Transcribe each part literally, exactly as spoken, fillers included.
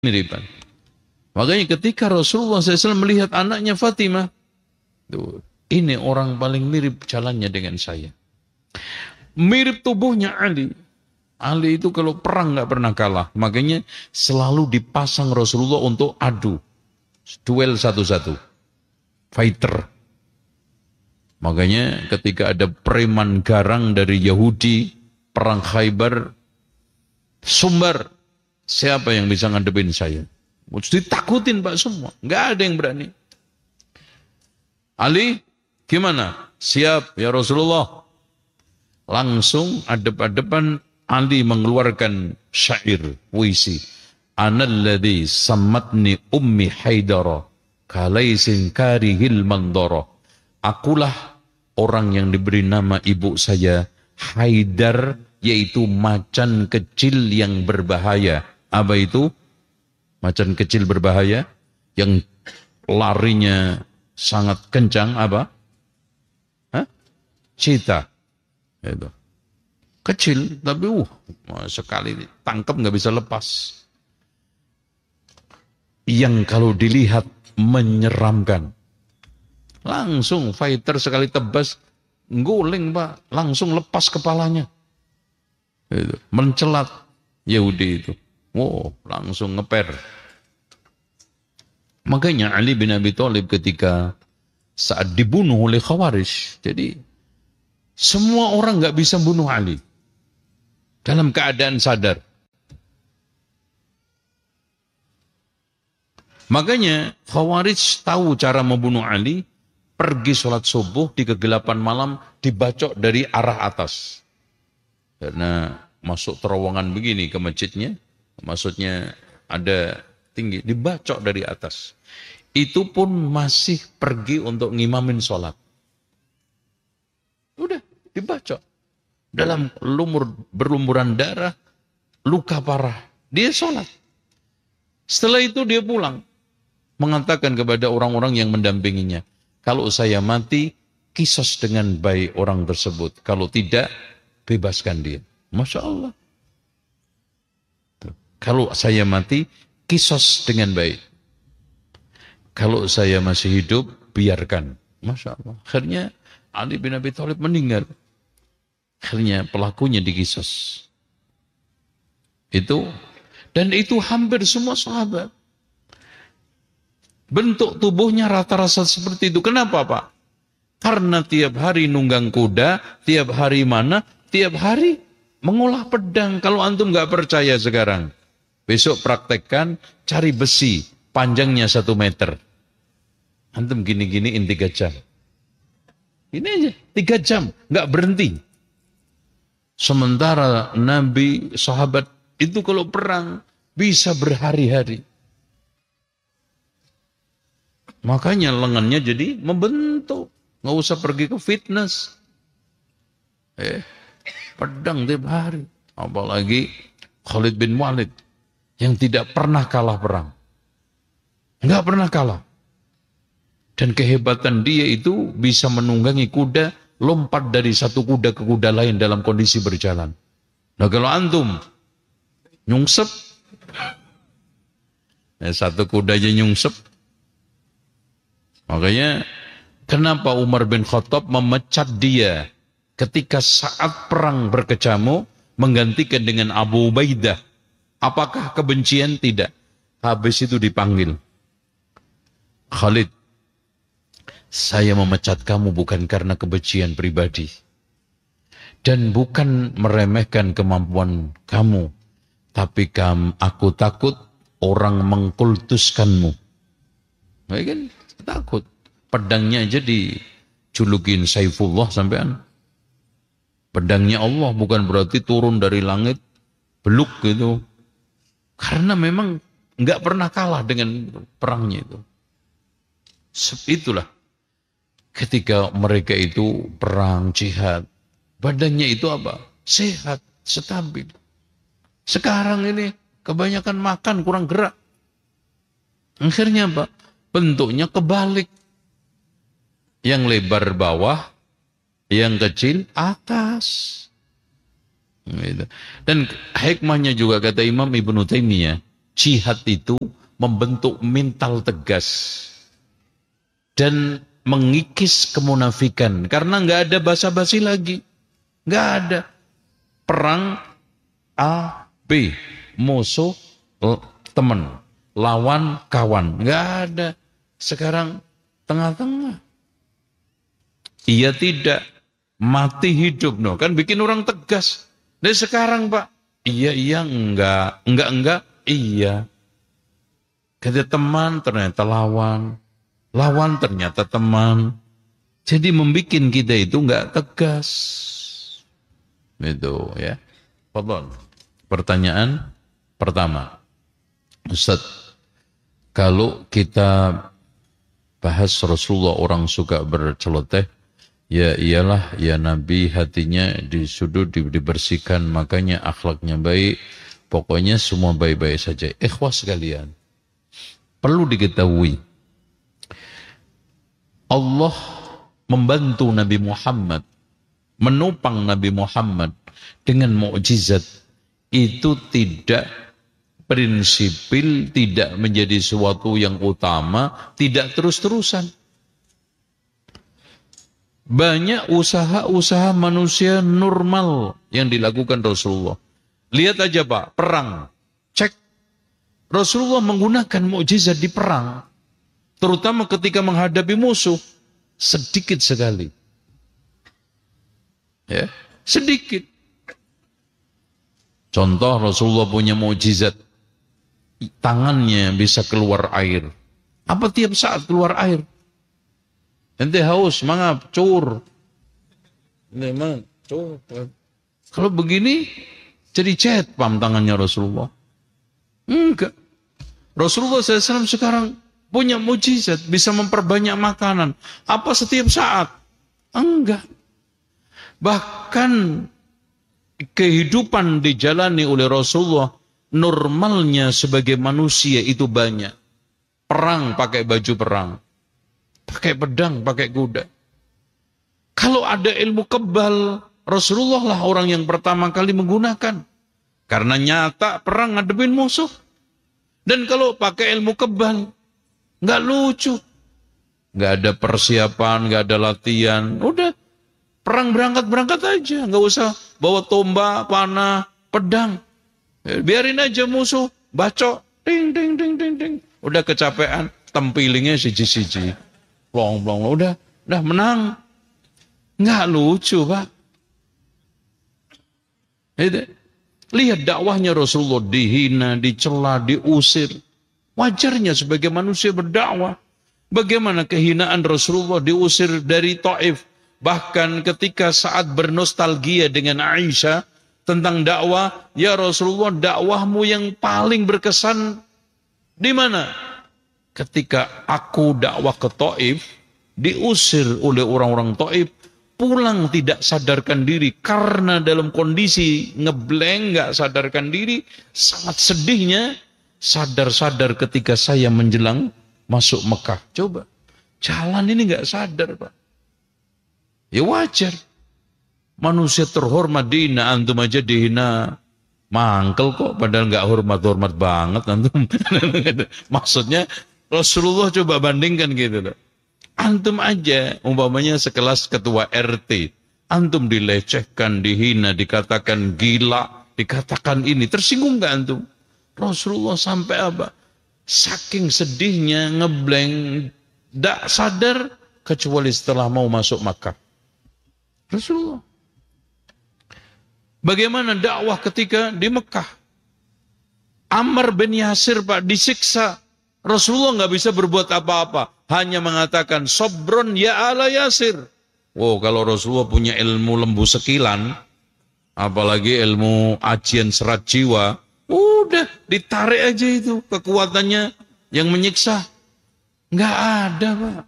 miripan. Makanya ketika Rasulullah shallallahu alaihi wasallam melihat anaknya Fatimah, tuh, ini orang paling mirip jalannya dengan saya. Mirip tubuhnya Ali. Ali itu kalau perang nggak pernah kalah. Makanya selalu dipasang Rasulullah untuk adu. Duel satu-satu. Fighter. Makanya ketika ada preman garang dari Yahudi, perang Khaybar, sumber, siapa yang bisa ngadepin saya? Mesti ditakutin Pak semua. Nggak ada yang berani. Ali, gimana? Siap ya Rasulullah. Langsung adep-adepan Ali mengeluarkan syair, puisi. Analladzi sammatni ummi haidara kalaisin karihil mandara. Akulah orang yang diberi nama ibu saya Haidar, yaitu macan kecil yang berbahaya. Apa itu? Macan kecil berbahaya yang larinya sangat kencang, apa? Hah? Cita. Itu. Kecil, tapi uh, sekali tangkap nggak bisa lepas. Yang kalau dilihat menyeramkan. Langsung fighter sekali tebas, nguling Pak, langsung lepas kepalanya. Itu. Mencelat Yahudi itu. Wow, langsung ngeper. Makanya Ali bin Abi Thalib ketika saat dibunuh oleh Khawarij, jadi semua orang nggak bisa bunuh Ali dalam keadaan sadar. Makanya Khawarij tahu cara membunuh Ali, pergi sholat subuh di kegelapan malam, dibacok dari arah atas. Karena masuk terowongan begini ke masjidnya, maksudnya ada tinggi, dibacok dari atas. Itu pun masih pergi untuk ngimamin sholat. Udah, dibacok. Dalam lumur, berlumuran darah, luka parah. Dia sholat. Setelah itu dia pulang. Mengatakan kepada orang-orang yang mendampinginya, kalau saya mati, kisos dengan baik orang tersebut. Kalau tidak, bebaskan dia. Masya Allah. Kalau saya mati, kisos dengan baik. Kalau saya masih hidup, biarkan. Masya Allah. Akhirnya Ali bin Abi Thalib meninggal. Akhirnya pelakunya dikisos. Itu. Dan itu hampir semua sahabat. Bentuk tubuhnya rata-rata seperti itu. Kenapa Pak? Karena tiap hari nunggang kuda, tiap hari mana, tiap hari mengolah pedang. Kalau antum nggak percaya sekarang, besok praktekkan, cari besi, panjangnya satu meter. Antum gini-giniin tiga jam. Ini aja, tiga jam, nggak berhenti. Sementara Nabi, sahabat itu kalau perang bisa berhari-hari. Makanya lengannya jadi membentuk. Nggak usah pergi ke fitness. Eh, pedang tiap hari. Apalagi Khalid bin Walid yang tidak pernah kalah perang. Nggak pernah kalah. Dan kehebatan dia itu bisa menunggangi kuda, lompat dari satu kuda ke kuda lain dalam kondisi berjalan. Nah kalau antum nyungsep, nah, satu kuda aja nyungsep. Makanya kenapa Umar bin Khattab memecat dia ketika saat perang berkecamuk menggantikan dengan Abu Ubaidah. Apakah kebencian? Tidak. Habis itu dipanggil. Khalid, saya memecat kamu bukan karena kebencian pribadi. Dan bukan meremehkan kemampuan kamu. Tapi kamu, aku takut orang mengkultuskanmu. Baik kan? Takut. Pedangnya aja dijulukin Saifullah sampean. Pedangnya Allah bukan berarti turun dari langit beluk gitu. Karena memang nggak pernah kalah dengan perangnya itu. Itulah ketika mereka itu perang jihad, badannya itu apa? Sehat, stabil. Sekarang ini kebanyakan makan kurang gerak. Akhirnya apa? Bentuknya kebalik. Yang lebar bawah, yang kecil atas. Gitu. Dan hikmahnya juga kata Imam Ibnu Taimiyah, jihad itu membentuk mental tegas dan mengikis kemunafikan, karena nggak ada basa-basi lagi, nggak ada perang A B, musuh teman, lawan kawan, nggak ada. Sekarang tengah-tengah, iya tidak, mati hidup, no kan bikin orang tegas. Dan sekarang Pak, iya iya enggak, enggak enggak, iya. Kata teman ternyata lawan, lawan ternyata teman. Jadi membuat kita itu enggak tegas. Itu ya. Fadhol. Pertanyaan pertama. Ustaz, kalau kita bahas Rasulullah orang suka berceloteh, ya iyalah, ya Nabi hatinya disudut, dibersihkan, makanya akhlaknya baik, pokoknya semua baik-baik saja. Ikhwas sekalian, perlu diketahui, Allah membantu Nabi Muhammad, menopang Nabi Muhammad dengan mukjizat, itu tidak prinsipil, tidak menjadi sesuatu yang utama, tidak terus-terusan. Banyak usaha-usaha manusia normal yang dilakukan Rasulullah. Lihat aja Pak, perang. Cek. Rasulullah menggunakan mukjizat di perang. Terutama ketika menghadapi musuh. Sedikit sekali. Ya, sedikit. Contoh Rasulullah punya mukjizat. Tangannya bisa keluar air. Apa tiap saat keluar air? Ente haus, mangap, cur. Memang, cur. Kalau begini, jadi cet pam tangannya Rasulullah. Enggak. Rasulullah shallallahu alaihi wasallam sekarang punya mujizat, bisa memperbanyak makanan. Apa setiap saat? Enggak. Bahkan kehidupan dijalani oleh Rasulullah, normalnya sebagai manusia itu banyak. Perang pakai baju perang. Pakai pedang, pakai kuda. Kalau ada ilmu kebal, Rasulullah lah orang yang pertama kali menggunakan. Karena nyata perang ngadepin musuh. Dan kalau pakai ilmu kebal, nggak lucu. Nggak ada persiapan, nggak ada latihan. Udah, perang berangkat-berangkat aja. Nggak usah bawa tombak, panah, pedang. Biarin aja musuh, bacok. Ding, ding, ding, ding, ding. Udah kecapean, tempilingnya siji-siji. Plong-plong, udah, udah menang. Nggak lucu, Pak. Lihat dakwahnya Rasulullah dihina, dicela, diusir. Wajarnya sebagai manusia berdakwah. Bagaimana kehinaan Rasulullah diusir dari Taif. Bahkan ketika saat bernostalgia dengan Aisyah tentang dakwah, ya Rasulullah, dakwahmu yang paling berkesan di mana? Ketika aku dakwah ke Taif, diusir oleh orang-orang Taif, pulang tidak sadarkan diri karena dalam kondisi ngeblank, nggak sadarkan diri, sangat sedihnya. Sadar-sadar ketika saya menjelang masuk Mekah. Coba, jalan ini nggak sadar, Pak. Ya wajar. Manusia terhormat dihina, antum aja dihina. Mangkel kok, padahal nggak hormat-hormat banget antum. Maksudnya Rasulullah coba bandingkan gitu loh. Antum aja, umpamanya sekelas ketua R T. Antum dilecehkan, dihina, dikatakan gila, dikatakan ini. Tersinggung nggak antum? Rasulullah sampai apa? Saking sedihnya, ngeblank, tidak sadar, kecuali setelah mau masuk Makkah. Rasulullah. Bagaimana dakwah ketika di Mekah? Ammar bin Yasir, Pak, disiksa. Rasulullah nggak bisa berbuat apa-apa. Hanya mengatakan, sobron ya ala Yasir. Wow, kalau Rasulullah punya ilmu lembu sekilan, apalagi ilmu ajian serat jiwa, udah ditarik aja itu kekuatannya yang menyiksa. Nggak ada, Pak.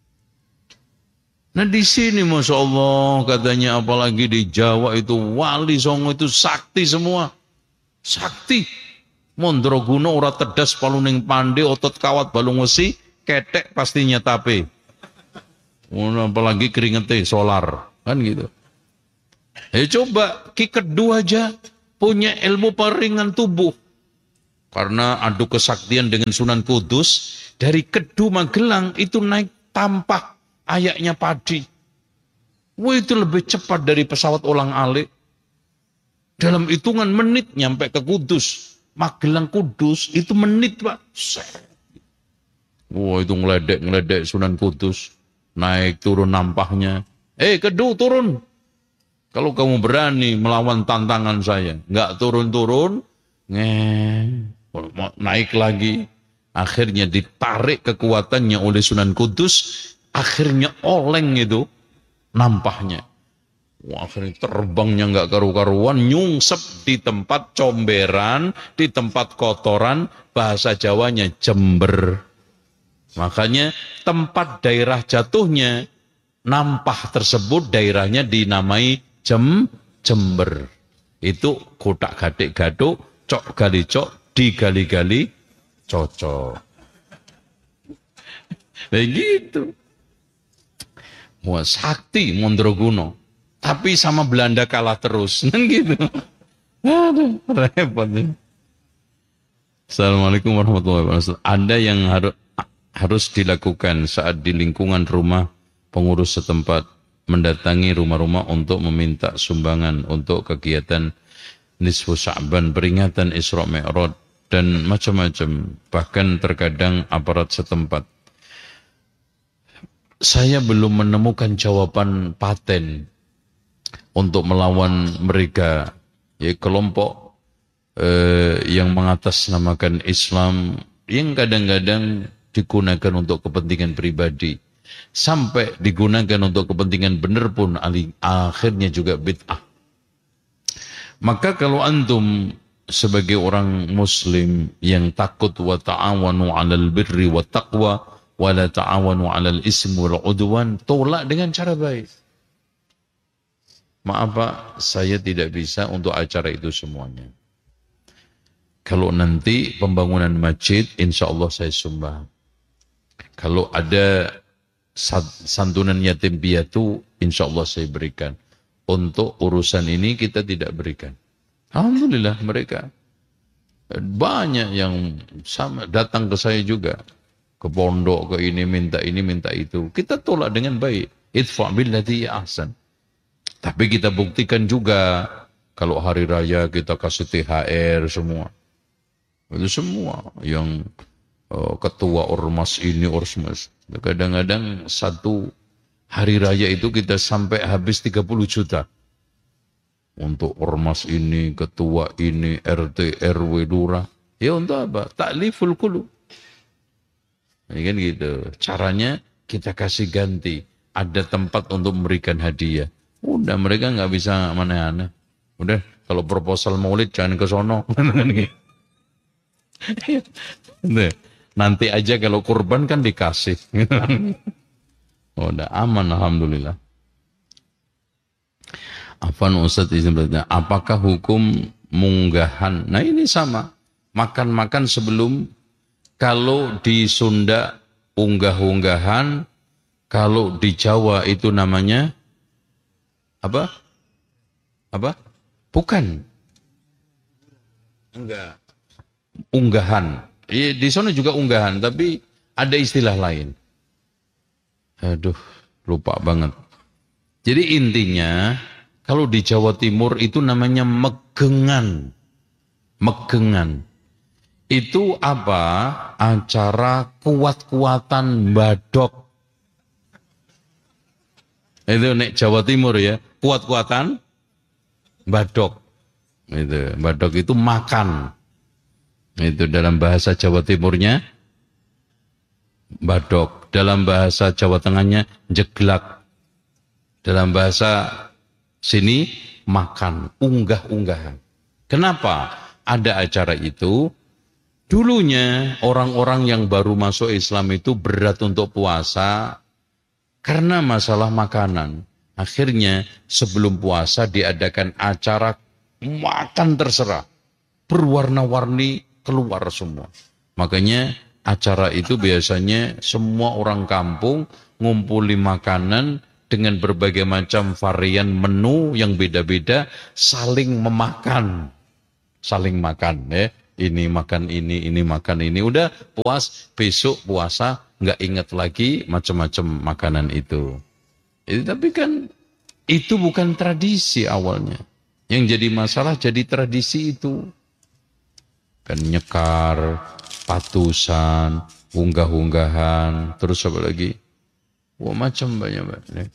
Nah di sini Masya Allah katanya, apalagi di Jawa itu wali songo itu sakti semua. Sakti. Mondroguno ora tedas paluning pande, otot kawat balung wesi, ketek pastinya tape. Apalagi keringetnya solar, kan gitu. Ya coba Ki Kedua aja punya ilmu peringan tubuh. Karena adu kesaktian dengan Sunan Kudus, dari Kedu Magelang itu naik Tampah, ayaknya padi. Wah, itu lebih cepat dari pesawat ulang-alik. Dalam hitungan menit nyampe ke Kudus. Magelang Kudus itu menit, Pak. Wah, itu ngeledek-ngeledek Sunan Kudus. Naik turun nampahnya. Eh, Kedu turun. Kalau kamu berani melawan tantangan saya. Nggak turun-turun. Nge. Naik lagi. Akhirnya ditarik kekuatannya oleh Sunan Kudus. Akhirnya oleng itu nampahnya. Wah, akhirnya terbangnya nggak karu-karuan, nyungsep di tempat comberan, di tempat kotoran, bahasa Jawanya Jember. Makanya tempat daerah jatuhnya nampah tersebut daerahnya dinamai Jem Jember. Itu kotak gadik gaduk, cok gali cok, digali-gali cocok. Begitu. Wah, sakti Mondroguno. Tapi sama Belanda kalah terus. Kan gitu. Aduh, repot. Assalamualaikum warahmatullahi wabarakatuh. Ada yang harus harus dilakukan saat di lingkungan rumah pengurus setempat mendatangi rumah-rumah untuk meminta sumbangan untuk kegiatan Nisfu Sya'ban, peringatan Isra Mi'raj dan macam-macam. Bahkan terkadang aparat setempat. Saya belum menemukan jawaban paten untuk melawan mereka, ya, kelompok eh, yang mengatasnamakan Islam yang kadang-kadang digunakan untuk kepentingan pribadi, sampai digunakan untuk kepentingan benar pun akhirnya juga bid'ah. Maka kalau antum sebagai orang muslim yang takut, wa ta'awanu 'alal birri wat taqwa wa la ta'awanu 'alal ismi wal 'udwan, tolak dengan cara baik. Maaf Pak, saya tidak bisa untuk acara itu semuanya. Kalau nanti pembangunan masjid, insya Allah saya sumbang. Kalau ada santunan yatim piatu, insya Allah saya berikan. Untuk urusan ini kita tidak berikan. Alhamdulillah mereka banyak yang sama datang ke saya juga. Ke pondok, ke ini, minta ini, minta itu. Kita tolak dengan baik. Idfa' billati ahsan. Tapi kita buktikan juga, kalau hari raya kita kasih T H R semua. Itu semua yang uh, ketua ormas ini, ormas. Kadang-kadang satu hari raya itu kita sampai habis tiga puluh juta. Untuk ormas ini, ketua ini, R T, R W, lurah. Ya untuk apa? Ta'liful qulub. Ini kan gitu. Caranya kita kasih ganti. Ada tempat untuk memberikan hadiah. Udah mereka nggak bisa mana-mana. Udah kalau proposal maulid jangan ke sono. Nanti aja kalau kurban kan dikasih. Udah aman alhamdulillah. Afan Ustaz izin bertanya, apakah hukum munggahan? Nah ini sama. Makan-makan sebelum. Kalau di Sunda unggah-unggahan, kalau di Jawa itu namanya apa? Apa? Bukan. Enggak. Unggahan. Di sana juga unggahan, tapi ada istilah lain. Aduh, lupa banget. Jadi intinya, kalau di Jawa Timur itu namanya megengan. Megengan. Itu apa? Acara kuat-kuatan badok. Itu nek Jawa Timur ya, kuat-kuatan badok. Itu badok itu makan. Itu dalam bahasa Jawa Timurnya badok. Dalam bahasa Jawa Tengahnya jeglak. Dalam bahasa sini makan, unggah-unggahan. Kenapa ada acara itu? Dulunya orang-orang yang baru masuk Islam itu berat untuk puasa karena masalah makanan. Akhirnya sebelum puasa diadakan acara makan terserah. Berwarna-warni keluar semua. Makanya acara itu biasanya semua orang kampung ngumpuli makanan dengan berbagai macam varian menu yang beda-beda, saling memakan. Saling makan ya. Ini makan ini, ini makan ini. Udah puas, besok puasa, nggak ingat lagi macam-macam makanan itu. Itu tapi kan itu bukan tradisi awalnya. Yang jadi masalah jadi tradisi itu. Kan nyekar, patusan, unggah-unggahan, terus apa lagi? Wah, macam banyak-banyak.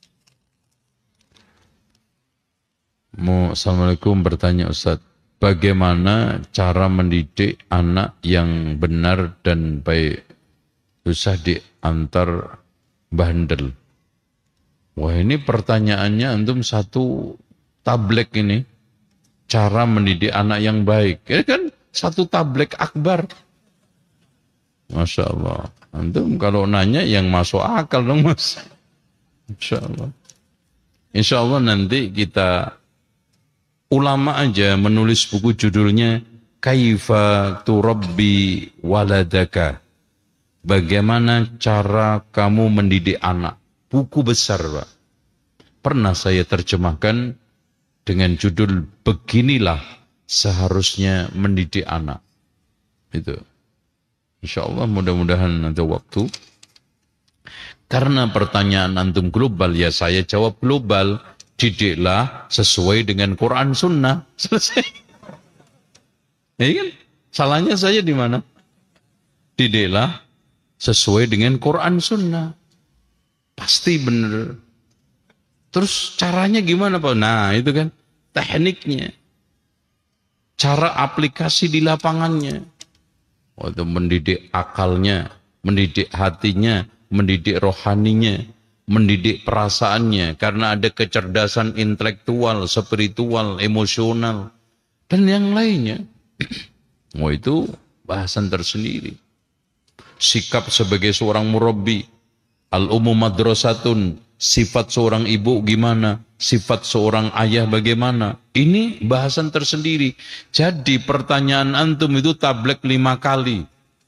Mau Assalamualaikum, bertanya Ustaz, bagaimana cara mendidik anak yang benar dan baik? Susah diantar bandel. Wah, ini pertanyaannya antum satu tablek ini. Cara mendidik anak yang baik. Ini kan satu tablek akbar. Masya Allah. Antum kalau nanya yang masuk akal dong mas. Insya Allah. Insya Allah nanti kita ulama aja menulis buku judulnya Kaifa turabbi waladaka. Bagaimana cara kamu mendidik anak. Buku besar, Pak. Pernah saya terjemahkan dengan judul Beginilah Seharusnya Mendidik Anak. Itu. Insya Allah mudah-mudahan nanti waktu. Karena pertanyaan antum global, ya saya jawab global. Didiklah sesuai dengan Quran Sunnah. Selesai. Ya kan? Salahnya saya di mana? Didiklah sesuai dengan Quran Sunnah. Pasti benar. Terus caranya gimana Pak? Nah itu kan tekniknya. Cara aplikasi di lapangannya. Untuk mendidik akalnya, mendidik hatinya, mendidik rohaninya, mendidik perasaannya. Karena ada kecerdasan intelektual, spiritual, emosional. Dan yang lainnya. Oh itu bahasan tersendiri. Sikap sebagai seorang murabbi. Al-ummu madrasatun. Sifat seorang ibu gimana? Sifat seorang ayah bagaimana? Ini bahasan tersendiri. Jadi pertanyaan antum itu tablek lima kali.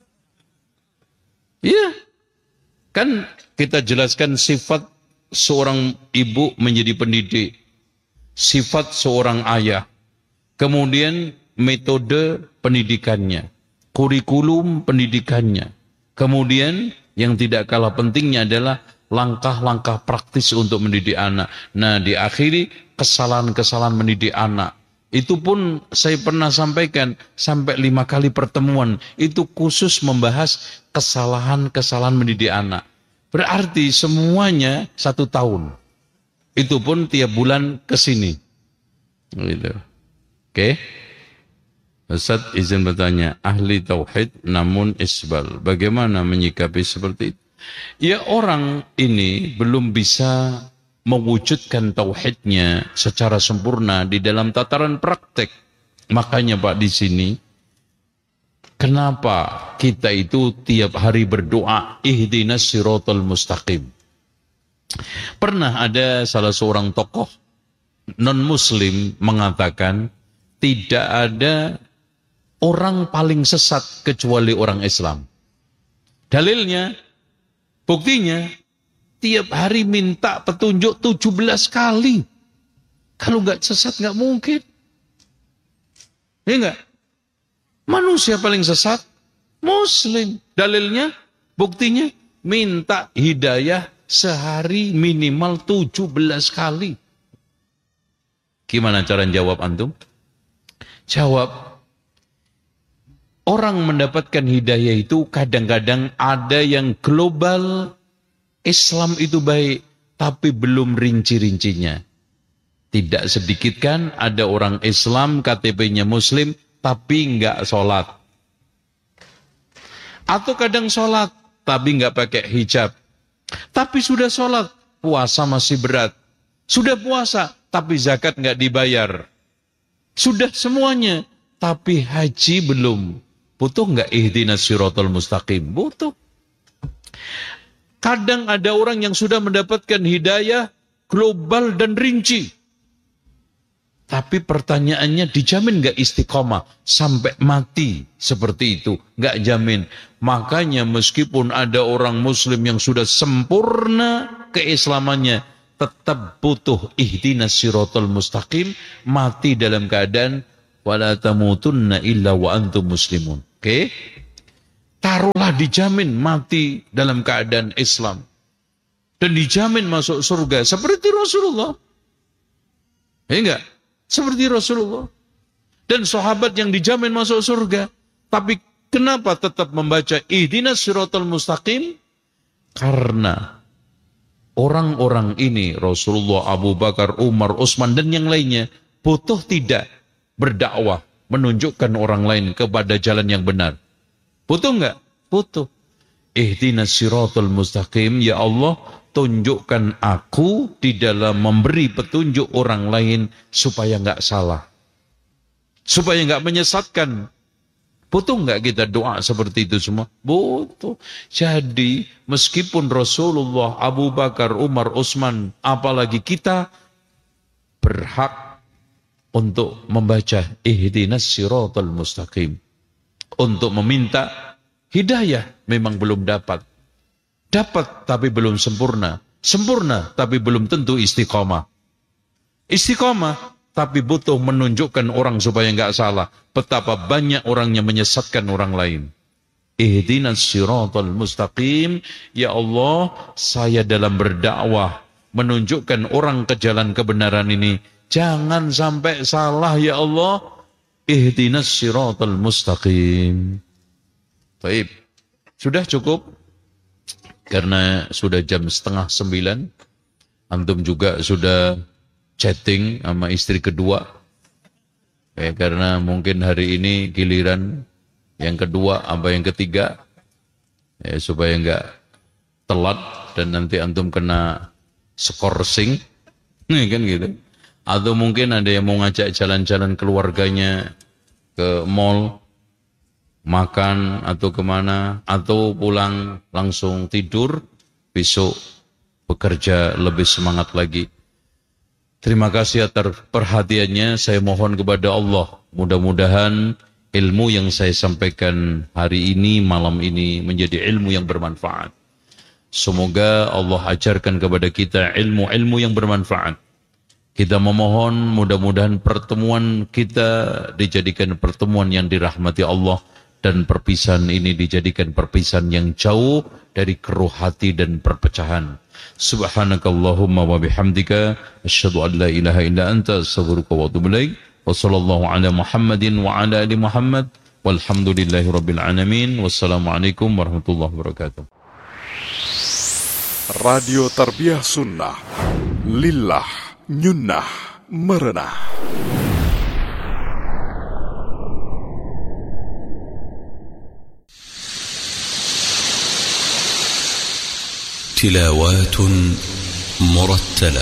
Iya. Kan kita jelaskan sifat seorang ibu menjadi pendidik. Sifat seorang ayah. Kemudian metode pendidikannya. Kurikulum pendidikannya. Kemudian yang tidak kalah pentingnya adalah langkah-langkah praktis untuk mendidik anak. Nah, diakhiri kesalahan-kesalahan mendidik anak. Itu pun saya pernah sampaikan sampai lima kali pertemuan. Itu khusus membahas kesalahan-kesalahan mendidik anak. Berarti semuanya satu tahun. Itu pun tiap bulan ke sini. Gitu. Oke. Ustaz izin bertanya, ahli tauhid namun isbal. Bagaimana menyikapi seperti itu? Ya orang ini belum bisa mewujudkan tauhidnya secara sempurna di dalam tataran praktek. Makanya Pak di sini, kenapa kita itu tiap hari berdoa ihdinas siratal mustaqim. Pernah ada salah seorang tokoh non-muslim mengatakan tidak ada orang paling sesat kecuali orang Islam. Dalilnya, buktinya, tiap hari minta petunjuk tujuh belas kali. Kalau nggak sesat nggak mungkin. Ya enggak? Manusia paling sesat, Muslim. Dalilnya, buktinya, minta hidayah sehari minimal tujuh belas kali. Gimana cara jawab antum? Jawab, orang mendapatkan hidayah itu kadang-kadang ada yang global, Islam itu baik, tapi belum rinci-rincinya. Tidak sedikit kan ada orang Islam, K T P-nya Muslim, tapi enggak sholat. Atau kadang sholat, tapi enggak pakai hijab. Tapi sudah sholat, puasa masih berat. Sudah puasa, tapi zakat enggak dibayar. Sudah semuanya, tapi haji belum. Butuh enggak ihdinas siratal mustaqim? Butuh. Kadang ada orang yang sudah mendapatkan hidayah global dan rinci. Tapi pertanyaannya, dijamin enggak istiqomah sampai mati seperti itu? Enggak jamin. Makanya meskipun ada orang muslim yang sudah sempurna keislamannya, tetap butuh ihdinas siratal mustaqim, mati dalam keadaan wala tamutunna illa wa antum muslimun. Oke? Okay? Taruhlah dijamin mati dalam keadaan Islam dan dijamin masuk surga seperti Rasulullah. Ya enggak? Seperti Rasulullah. Dan sahabat yang dijamin masuk surga. Tapi kenapa tetap membaca ihdinas siratal mustaqim? Karena orang-orang ini, Rasulullah, Abu Bakar, Umar, Utsman, dan yang lainnya, butuh tidak berdakwah, menunjukkan orang lain kepada jalan yang benar. Butuh enggak? Butuh. Ihdinas siratal mustaqim, ya Allah, tunjukkan aku di dalam memberi petunjuk orang lain supaya enggak salah. Supaya enggak menyesatkan. Butuh enggak kita doa seperti itu semua? Butuh. Jadi, meskipun Rasulullah, Abu Bakar, Umar, Utsman, apalagi kita, berhak untuk membaca ihdinas siratal mustaqim. Untuk meminta hidayah memang belum dapat. Dapat tapi belum sempurna. Sempurna tapi belum tentu istiqamah. Istiqamah tapi butuh menunjukkan orang supaya enggak salah. Betapa banyak orang yang menyesatkan orang lain. Ihdinas siratal mustaqim. Ya Allah, saya dalam berdakwah menunjukkan orang ke jalan kebenaran ini. Jangan sampai salah ya Allah. Ihdinas siratal mustaqim. Baik. Sudah cukup? Karena sudah jam setengah sembilan. Antum juga sudah chatting sama istri kedua. Ya, karena mungkin hari ini giliran yang kedua apa yang ketiga. Ya, supaya enggak telat dan nanti antum kena skorsing. Nih kan gitu. Atau mungkin ada yang mau ngajak jalan-jalan keluarganya ke mall, makan atau kemana, atau pulang langsung tidur, besok bekerja lebih semangat lagi. Terima kasih atas perhatiannya. Saya mohon kepada Allah, mudah-mudahan ilmu yang saya sampaikan hari ini, malam ini, menjadi ilmu yang bermanfaat. Semoga Allah ajarkan kepada kita ilmu-ilmu yang bermanfaat. Kita memohon mudah-mudahan pertemuan kita dijadikan pertemuan yang dirahmati Allah dan perpisahan ini dijadikan perpisahan yang jauh dari keruh hati dan perpecahan. Subhanakallahumma wa bihamdika asyhadu an la ilaha illa anta astaghfiruka wa atubu ilaik. Wa sallallahu ala Muhammadin wa ala ali Muhammad walhamdulillahi rabbil alamin. Wassalamualaikum warahmatullahi wabarakatuh. Radio Tarbiyah Sunnah Lillah Nyunnah Merenah. تلاوات مرتلة.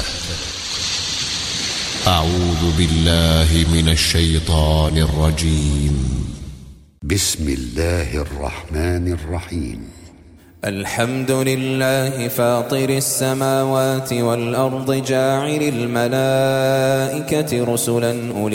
أعوذ بالله من الشيطان الرجيم. بسم الله الرحمن الرحيم. الحمد لله فاطر السماوات والأرض جاعل الملائكة رسلا أولي